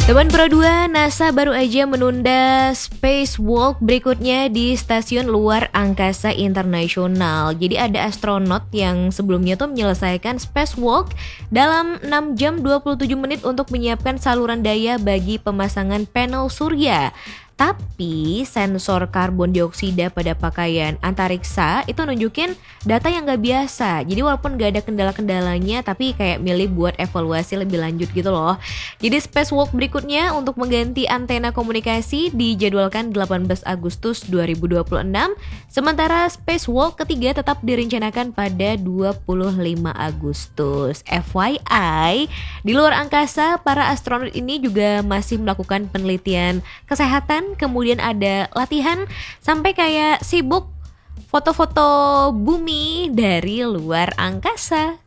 Teman Pro 2, NASA baru aja menunda spacewalk berikutnya di Stasiun Luar Angkasa Internasional. Jadi ada astronot yang sebelumnya tuh menyelesaikan spacewalk dalam 6 jam 27 menit untuk menyiapkan saluran daya bagi pemasangan panel surya. Tapi sensor karbon dioksida pada pakaian antariksa itu nunjukin data yang gak biasa. Jadi walaupun gak ada kendala-kendalanya, tapi kayak milih buat evaluasi lebih lanjut gitu loh. Jadi spacewalk berikutnya untuk mengganti antena komunikasi dijadwalkan 18 Agustus 2026. Sementara spacewalk ketiga tetap direncanakan pada 25 Agustus. FYI, di luar angkasa para astronot ini juga masih melakukan penelitian kesehatan, kemudian ada latihan, sampai kayak sibuk foto-foto bumi dari luar angkasa.